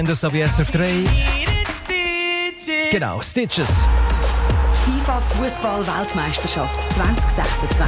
Das auf SRF 3. Genau, Stitches. FIFA Fußball-Weltmeisterschaft 2026.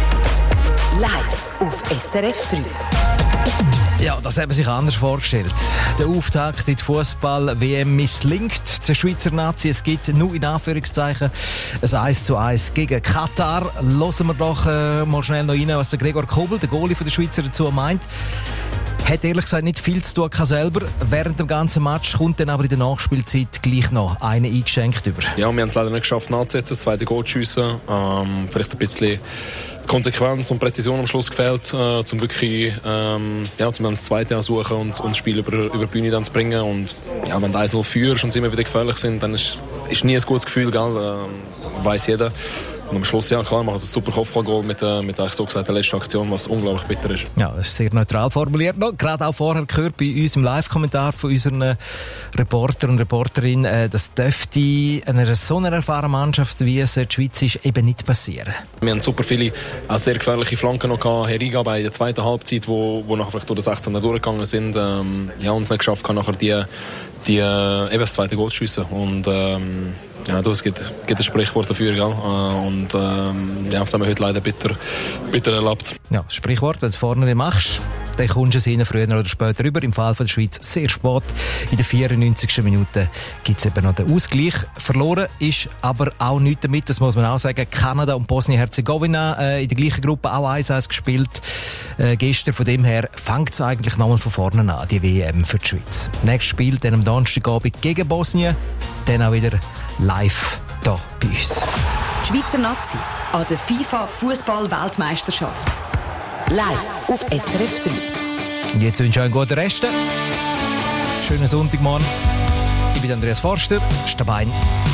Live auf SRF 3. Ja, das haben sie sich anders vorgestellt. Der Auftakt in die Fußball-WM misslingt der Schweizer Nazi. Es gibt nur in Anführungszeichen ein 1:1 gegen Katar. Hören wir doch mal schnell noch rein, was der Gregor Kobel, der Goalie der Schweizer, dazu meint. Hat ehrlich gesagt nicht viel zu tun selber. Während dem ganzen Match kommt dann aber in der Nachspielzeit gleich noch einen eingeschenkt über. Ja, wir haben es leider nicht geschafft nachzusetzen, das zweite Goal zu schiessen. Vielleicht ein bisschen Konsequenz und Präzision am Schluss gefehlt, zum wirklich zum dann das zweite ansuchen und das Spiel über die Bühne dann zu bringen. Und ja, wenn du 1-0 führst und sie immer wieder gefährlich sind, dann ist nie ein gutes Gefühl, gell? Weiss jeder. Und am Schluss, ja klar, macht ein super Kopfballgoal mit eigentlich so gesagt der letzten Aktion, was unglaublich bitter ist. Ja, das ist sehr neutral formuliert noch. Gerade auch vorher gehört bei uns im Live-Kommentar von unseren Reporter und Reporterinnen, das dürfte einer so einer erfahrenen Mannschaft, wie es die Schweiz ist, eben nicht passieren. Wir haben super viele auch sehr gefährliche Flanken noch gehabt. Herr Riga bei der zweiten Halbzeit, wo nachher vielleicht durch den 16er durchgegangen sind, uns nicht geschafft haben, nachher eben das zweite Goal zu schiessen. Und es gibt ein Sprichwort dafür, gell? Und das haben wir heute leider bitter erlebt. Ja, das Sprichwort, wenn du es vorne nicht machst, dann kommst du es hinten früher oder später rüber. Im Fall von der Schweiz sehr spät. In der 94. Minute gibt es eben noch den Ausgleich. Verloren ist aber auch nichts damit, das muss man auch sagen. Kanada und Bosnien-Herzegowina in der gleichen Gruppe auch 1-1 gespielt. Gestern, von dem her fängt es eigentlich nochmal von vorne an, die WM für die Schweiz. Nächstes Spiel dann am Donnerstagabend gegen Bosnien, dann auch wieder live hier bei uns. Die Schweizer Nazi an der FIFA Fußball-Weltmeisterschaft. Live auf SRF 3. Und jetzt wünsche ich euch einen guten Rest. Schönen Sonntagmorgen. Ich bin Andreas Forster, Stabein.